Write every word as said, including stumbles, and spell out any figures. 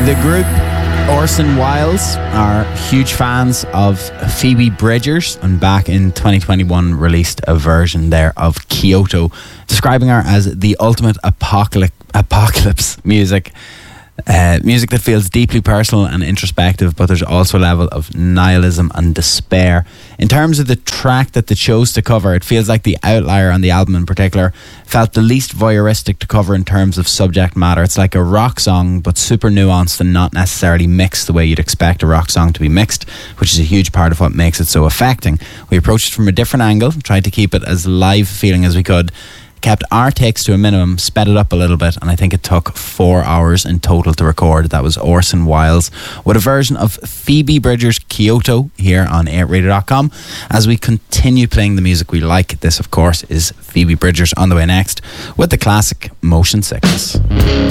The group Orson Welles are huge fans of Phoebe Bridgers, and back in twenty twenty-one released a version there of Kyoto, describing her as the ultimate apocalypse, apocalypse music. Uh, music that feels deeply personal and introspective, but there's also a level of nihilism and despair. In terms of the track that they chose to cover, it feels like the outlier on the album in particular felt the least voyeuristic to cover in terms of subject matter. It's like a rock song, but super nuanced and not necessarily mixed the way you'd expect a rock song to be mixed, which is a huge part of what makes it so affecting. We approached it from a different angle, tried to keep it as live feeling as we could, kept our takes to a minimum, sped it up a little bit, and I think it took four hours in total to record. That was Orson Welles with a version of Phoebe Bridgers' Kyoto here on eight radio dot com. As we continue playing the music we like, this of course is Phoebe Bridgers on the way next with the classic Motion Sickness.